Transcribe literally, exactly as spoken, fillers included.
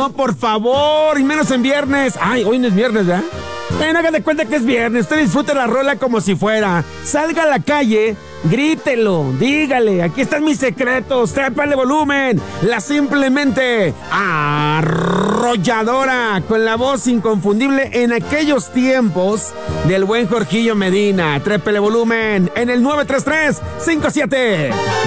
No, por favor, y menos en viernes. Ay, hoy no es viernes, ¿verdad? Bueno, haga de cuenta que es viernes. Usted disfrute la rola como si fuera. Salga a la calle, grítelo, dígale. Aquí están mis secretos. Trépale volumen. La simplemente arrolladora, con la voz inconfundible en aquellos tiempos del buen Jorgillo Medina. Trépele volumen en el nueve tres tres cinco siete